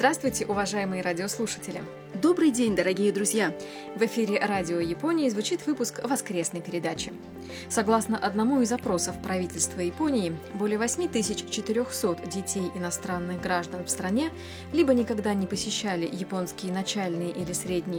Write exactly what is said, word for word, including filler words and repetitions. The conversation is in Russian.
Здравствуйте, уважаемые радиослушатели! Добрый день, дорогие друзья! В эфире Радио Японии звучит выпуск воскресной передачи. Согласно одному из опросов правительства Японии, более восемь тысяч четыреста детей иностранных граждан в стране либо никогда не посещали японские начальные или средние